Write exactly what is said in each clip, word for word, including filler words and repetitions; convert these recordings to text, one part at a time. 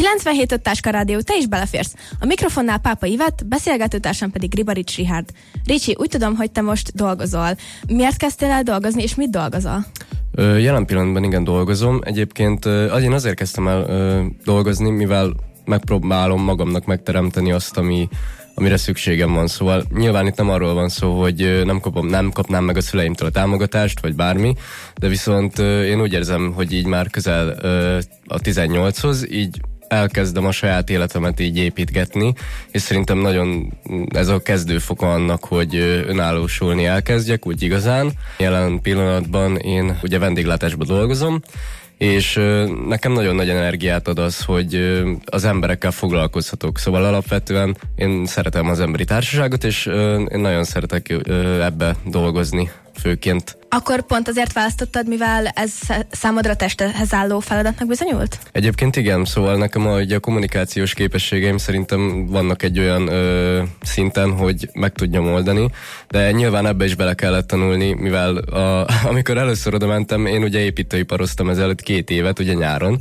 kilencvenhét öt Táska Rádió, te is beleférsz. A mikrofonnál Pápa Ivett, beszélgetőtársam pedig Ribarics Richárd. Ricsi, úgy tudom, hogy te most dolgozol. Miért kezdtél el dolgozni, és mit dolgozol? Ö, jelen pillanatban igen dolgozom. Egyébként ö, én azért kezdtem el ö, dolgozni, mivel megpróbálom magamnak megteremteni azt, ami, amire szükségem van. Szóval nyilván itt nem arról van szó, hogy nem, kapom, nem kapnám meg a szüleimtől a támogatást, vagy bármi, de viszont ö, én úgy érzem, hogy így már közel ö, a tizennyolchoz, így elkezdem a saját életemet így építgetni, és szerintem nagyon ez a kezdőfok annak, hogy önállósulni elkezdjek, úgy igazán. Jelen pillanatban én ugye vendéglátásban dolgozom, és nekem nagyon nagy energiát ad az, hogy az emberekkel foglalkozhatok. Szóval alapvetően én szeretem az emberi társaságot, és én nagyon szeretek ebbe dolgozni főként. Akkor pont azért választottad, mivel ez számodra testhez álló feladatnak bizonyult? Egyébként igen, szóval nekem a, a kommunikációs képességeim szerintem vannak egy olyan ö, szinten, hogy meg tudjam oldani, de nyilván ebbe is bele kellett tanulni, mivel a, amikor először oda mentem, én ugye építőiparoztam ezelőtt két évet, ugye nyáron,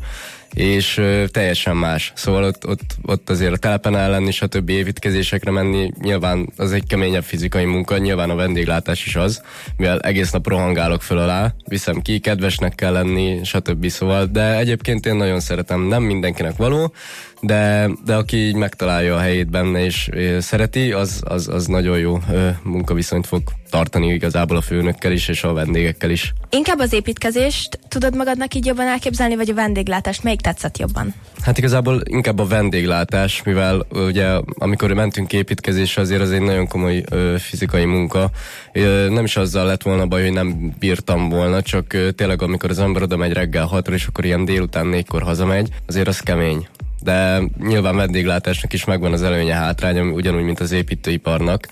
és ö, teljesen más. Szóval ott, ott, ott azért a telepen el lenni, stb. Építkezésekre menni, nyilván az egy keményebb fizikai munka, nyilván a vendéglátás is az, mivel egész nap rohangálok föl alá, viszem ki, kedvesnek kell lenni, stb. Szóval, de egyébként én nagyon szeretem, nem mindenkinek való, de, de aki így megtalálja a helyét benne és ö, szereti, az, az, az nagyon jó ö, munkaviszonyt fog tartani igazából a főnökkel is, és a vendégekkel is. Inkább az építkezést tudod magadnak így jobban elképzelni, vagy a vendéglátást? Melyik tetszett jobban? Hát igazából inkább a vendéglátás, mivel ugye amikor mentünk építkezésre, azért az egy nagyon komoly ö, fizikai munka. Ö, nem is azzal lett volna baj, hogy nem bírtam volna, csak ö, tényleg amikor az ember oda megy reggel hatra, és akkor ilyen délután négykor hazamegy, azért az kemény. De nyilván vendéglátásnak is megvan az előnye, hátránya, ugyanúgy, mint az építőiparnak.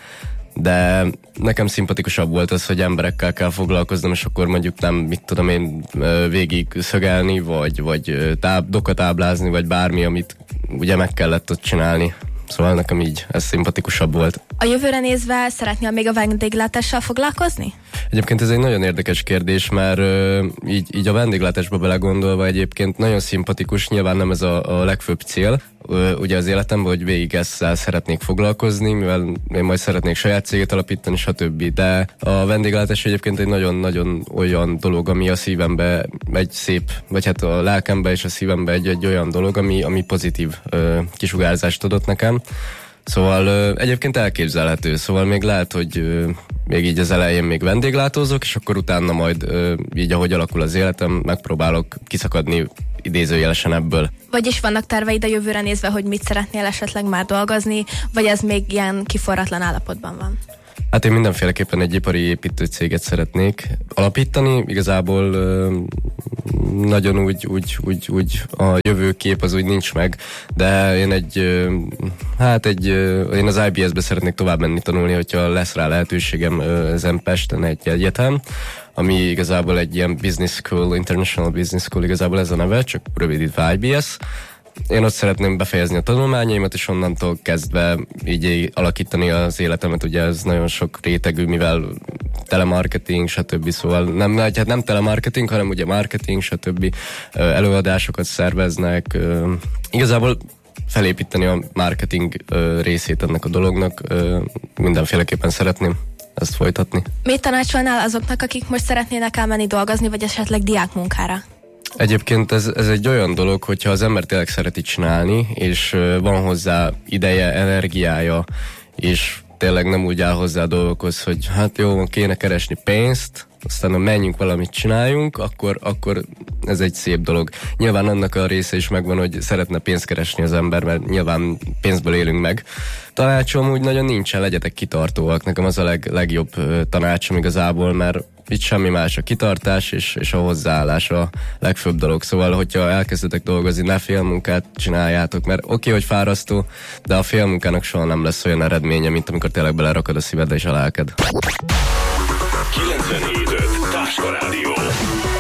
De nekem szimpatikusabb volt az, hogy emberekkel kell foglalkoznom, és akkor mondjuk nem, mit tudom én, végig szögelni, vagy, vagy táb, dokatáblázni, vagy bármi, amit ugye meg kellett ott csinálni. Szóval nekem így ez szimpatikusabb volt. A jövőre nézve szeretnél még a vendéglátással foglalkozni? Egyébként ez egy nagyon érdekes kérdés, mert uh, így, így a vendéglátásba belegondolva egyébként nagyon szimpatikus, nyilván nem ez a, a legfőbb cél, uh, ugye az életemben, hogy végig ezzel szeretnék foglalkozni, mivel én majd szeretnék saját céget alapítani, stb. De a vendéglátás egyébként egy nagyon-nagyon olyan dolog, ami a szívembe egy szép, vagy hát a lelkembe és a szívembe egy, egy olyan dolog, ami, ami pozitív uh, kisugárzást adott nekem. Szóval ö, egyébként elképzelhető, szóval még lehet, hogy ö, még így az elején még vendéglátózok, és akkor utána majd ö, így ahogy alakul az életem, megpróbálok kiszakadni idézőjelesen ebből. Vagyis vannak terveid a jövőre nézve, hogy mit szeretnél esetleg már dolgozni, vagy ez még ilyen kiforratlan állapotban van? Hát én mindenféleképpen egy ipari építőcéget szeretnék alapítani, igazából ö, nagyon úgy, úgy, úgy, úgy a jövőkép az úgy nincs meg, de én egy, ö, hát egy, ö, én az i bé es-be szeretnék tovább menni tanulni, hogyha lesz rá lehetőségem ö, ezen Pesten egy egyetem, ami igazából egy ilyen business school, international business school, igazából ez a neve, csak rövidítve i bé es. Én ott szeretném befejezni a tanulmányaimat, és onnantól kezdve így alakítani az életemet, ugye ez nagyon sok rétegű, mivel telemarketing, stb. Szóval nem, hát nem telemarketing, hanem ugye marketing, stb. Előadásokat szerveznek. Igazából felépíteni a marketing részét ennek a dolognak mindenféleképpen szeretném ezt folytatni. Mit tanácsolnál azoknak, akik most szeretnének elmenni dolgozni, vagy esetleg diákmunkára? Egyébként ez, ez egy olyan dolog, hogyha az ember tényleg szereti csinálni, és van hozzá ideje, energiája, és tényleg nem úgy áll hozzá a dolgokhoz, hogy hát jó, kéne keresni pénzt, aztán ha menjünk valamit csináljunk, akkor, akkor ez egy szép dolog. Nyilván annak a része is megvan, hogy szeretne pénzt keresni az ember, mert nyilván pénzből élünk meg. Tanácsom úgy nagyon nincsen, legyetek kitartóak. Nekem az a leg, legjobb tanácsom igazából, mert itt semmi más, a kitartás és, és a hozzáállás a legfőbb dolog. Szóval, hogyha elkezdetek dolgozni, ne félmunkát csináljátok, mert oké, okay, hogy fárasztó, de a félmunkának soha nem lesz olyan eredménye, mint amikor tényleg belerakod a szívedbe és a lelked. kilencvenhét öt Táska Rádió.